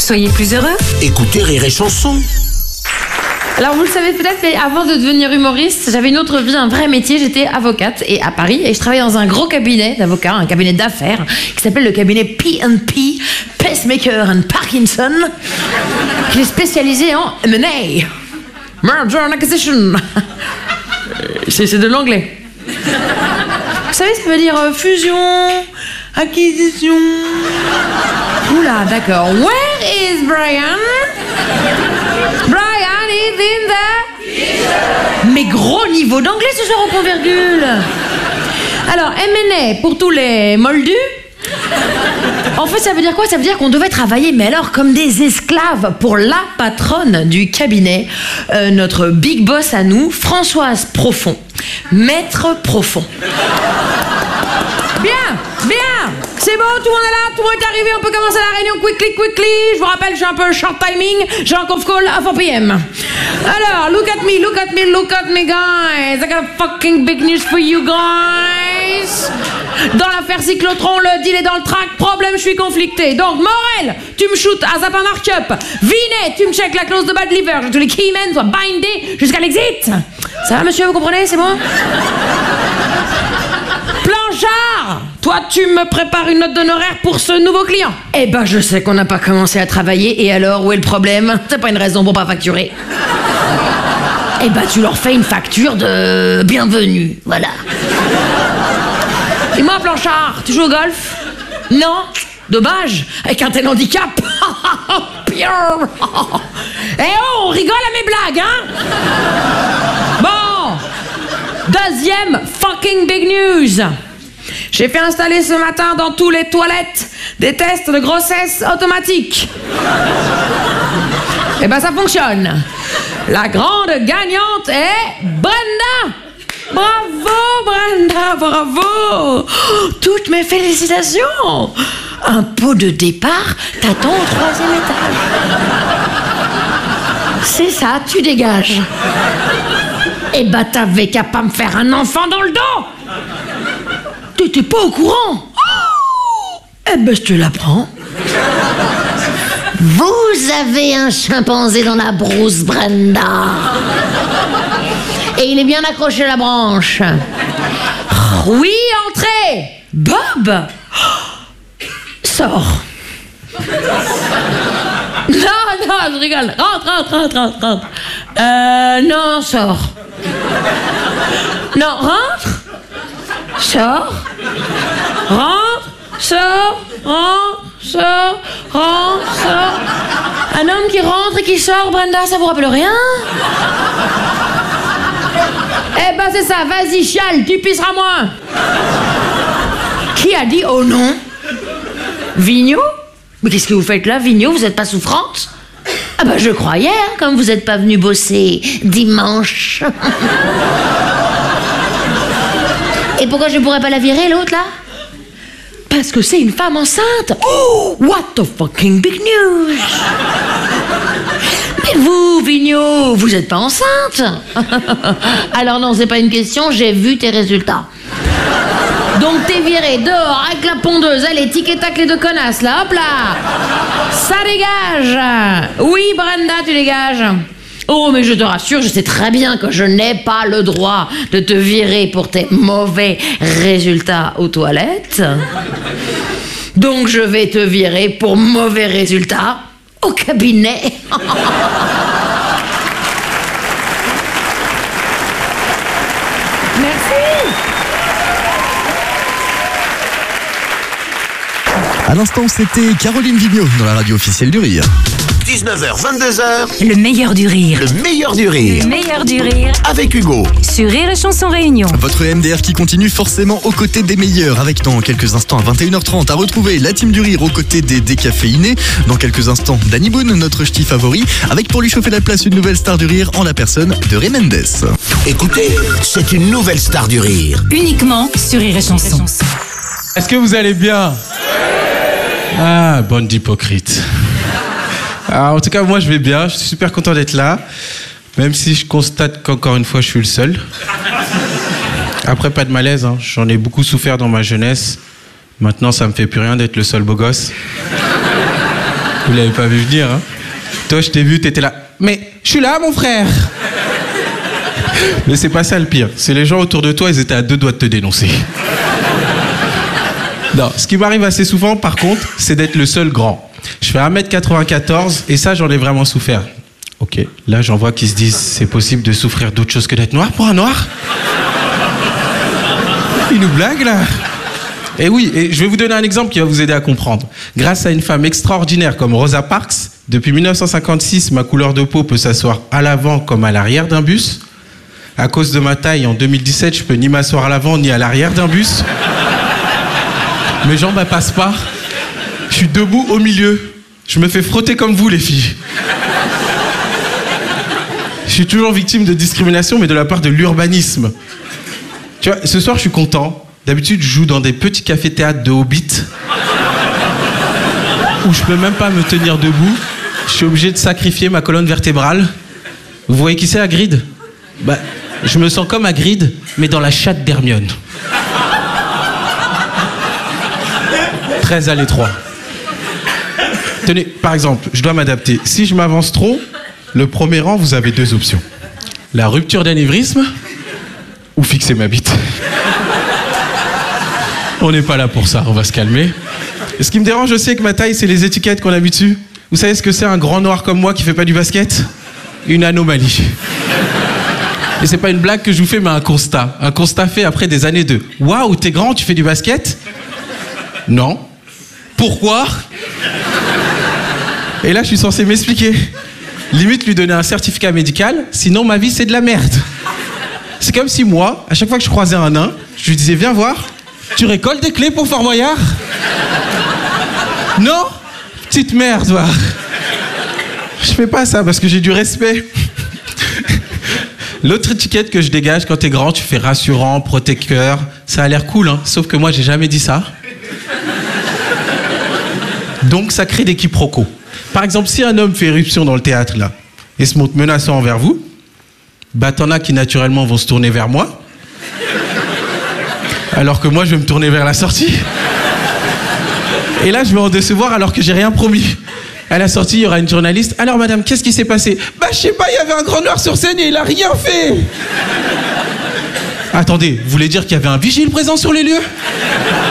Soyez plus heureux. Écoutez Rire et Chanson. Alors vous le savez peut-être, mais avant de devenir humoriste, j'avais une autre vie, un vrai métier. J'étais avocate et à Paris et je travaillais dans un gros cabinet d'avocats, un cabinet d'affaires qui s'appelle le cabinet P&P, Pacemaker and Parkinson, qui est spécialisé en M&A, Merger and Acquisition. C'est de l'anglais. Vous savez, ça veut dire fusion, acquisition. Oula, d'accord. Where is Brian? Brian is in the... Mais gros niveau d'anglais ce soir au point virgule. Alors, M&A pour tous les moldus. En fait, ça veut dire quoi? Ça veut dire qu'on devait travailler, mais alors comme des esclaves pour la patronne du cabinet, notre big boss à nous, Françoise Profond, maître Profond. Bien, bien, c'est bon, tout le monde est là, tout le monde est arrivé, on peut commencer la réunion quickly. Je vous rappelle, j'ai un peu short timing, j'ai un conf call à 4 p.m. Alors, look at me, guys. I got a fucking big news for you guys. Dans l'affaire Cyclotron, le deal est dans le track, problème, je suis conflicté. Donc, Morel, tu me shoots à Zapin Markup. Vinet, tu me check la clause de bad liver. Je veux que tous les keymen soient bindés jusqu'à l'exit. Ça va, monsieur, vous comprenez, c'est bon? Planchard, toi tu me prépares une note d'honoraire pour ce nouveau client. Eh ben je sais qu'on n'a pas commencé à travailler, et alors où est le problème? C'est pas une raison pour pas facturer. Eh ben tu leur fais une facture de bienvenue, voilà. Et moi Planchard, tu joues au golf? Non? Dommage, avec un tel handicap. Pire. Eh oh, on rigole à mes blagues, hein? Bon, deuxième fucking big news. J'ai fait installer ce matin dans tous les toilettes des tests de grossesse automatiques. Eh ben ça fonctionne. La grande gagnante est Brenda. Bravo Brenda, bravo. Toutes mes félicitations. Un pot de départ t'attend au 3e étage. C'est ça, tu dégages. Eh ben t'avais qu'à pas me faire un enfant dans le dos. T'étais pas au courant? Oh, eh ben, je te l'apprends. Vous avez un chimpanzé dans la brousse, Brenda. Et il est bien accroché à la branche. Oui, entrez. Bob. Sors. Non, je rigole. Rentre. Non, sors. Non, rentre. Sors. Rentre. Sors. Un homme qui rentre et qui sort, Brenda, ça vous rappelle rien? Eh ben c'est ça, vas-y, chiale, tu pisseras moins. Qui a dit oh non? Vigneault? Mais qu'est-ce que vous faites là, Vigneault? Vous êtes pas souffrante? Ah ben je croyais, hein, comme vous êtes pas venu bosser dimanche. Et pourquoi je pourrais pas la virer, l'autre, là? Parce que c'est une femme enceinte. Oh, what the fucking big news. Mais vous, Vigneault, vous êtes pas enceinte? Alors non, c'est pas une question, j'ai vu tes résultats. Donc t'es viré dehors avec la pondeuse. Allez, tic et tac les deux connasses, là, hop là. Ça dégage. Oui, Brenda, tu dégages. Oh, mais je te rassure, je sais très bien que je n'ai pas le droit de te virer pour tes mauvais résultats aux toilettes. Donc je vais te virer pour mauvais résultats au cabinet. Merci. À l'instant, c'était Caroline Vigneault dans la radio officielle du Rire. 19h, 22h. Le meilleur du rire. Le meilleur du rire. Le meilleur du rire. Avec Hugo. Sur Rire et Chanson Réunion. Votre MDR qui continue forcément aux côtés des meilleurs. Avec dans quelques instants à 21h30 à retrouver la team du Rire aux côtés des décaféinés. Dans quelques instants, Danny Boone, notre ch'ti favori. Avec pour lui chauffer la place une nouvelle star du Rire en la personne de Ray Mendes. Écoutez, c'est une nouvelle star du rire. Uniquement sur Rire et Chanson. Est-ce que vous allez bien? Ah, bande d'hypocrites. Alors, en tout cas, moi, je vais bien. Je suis super content d'être là. Même si je constate qu'encore une fois, je suis le seul. Après, pas de malaise. Hein. J'en ai beaucoup souffert dans ma jeunesse. Maintenant, ça me fait plus rien d'être le seul beau gosse. Vous l'avez pas vu venir, hein? Toi, je t'ai vu, t'étais là. Mais je suis là, mon frère. Mais c'est pas ça le pire. C'est les gens autour de toi, ils étaient à 2 doigts de te dénoncer. Non, ce qui m'arrive assez souvent, par contre, c'est d'être le seul grand. Je fais 1m94 et ça, j'en ai vraiment souffert. Ok, là, j'en vois qui se disent, c'est possible de souffrir d'autre chose que d'être noir pour un noir? Ils nous blaguent, là? Et oui, et je vais vous donner un exemple qui va vous aider à comprendre. Grâce à une femme extraordinaire comme Rosa Parks, depuis 1956, ma couleur de peau peut s'asseoir à l'avant comme à l'arrière d'un bus. À cause de ma taille, en 2017, je peux ni m'asseoir à l'avant ni à l'arrière d'un bus. Mes jambes, elles passent pas. Je suis debout au milieu. Je me fais frotter comme vous, les filles. Je suis toujours victime de discrimination, mais de la part de l'urbanisme. Tu vois, ce soir, je suis content. D'habitude, je joue dans des petits cafés-théâtres de Hobbit où je peux même pas me tenir debout. Je suis obligé de sacrifier ma colonne vertébrale. Vous voyez qui c'est, Hagrid? Bah, je me sens comme Hagrid, mais dans la chatte d'Hermione. Très à l'étroit. Tenez, par exemple, je dois m'adapter. Si je m'avance trop, le premier rang, vous avez 2 options. La rupture d'anévrisme ou fixer ma bite. On n'est pas là pour ça, on va se calmer. Et ce qui me dérange aussi avec ma taille, c'est les étiquettes qu'on a mis dessus. Vous savez ce que c'est un grand noir comme moi qui fait pas du basket? Une anomalie. Et c'est pas une blague que je vous fais, mais un constat. Un constat fait après des années de « Waouh, t'es grand, tu fais du basket ?» Non. Pourquoi? Et là, je suis censé m'expliquer. Limite lui donner un certificat médical, sinon ma vie, c'est de la merde. C'est comme si moi, à chaque fois que je croisais un nain, je lui disais « Viens voir, tu récoltes des clés pour Fort Boyard ?» Non? Petite merde, va. Je fais pas ça parce que j'ai du respect. L'autre étiquette que je dégage quand t'es grand, tu fais rassurant, protecteur. Ça a l'air cool, hein. Sauf que moi, j'ai jamais dit ça. Donc, ça crée des quiproquos. Par exemple, si un homme fait éruption dans le théâtre, là, et se montre menaçant envers vous, bah, t'en as qui, naturellement, vont se tourner vers moi. Alors que moi, je vais me tourner vers la sortie. Et là, je vais en décevoir alors que j'ai rien promis. À la sortie, il y aura une journaliste. Alors, madame, qu'est-ce qui s'est passé? Bah, je sais pas, il y avait un grand noir sur scène et il a rien fait. Attendez, vous voulez dire qu'il y avait un vigile présent sur les lieux?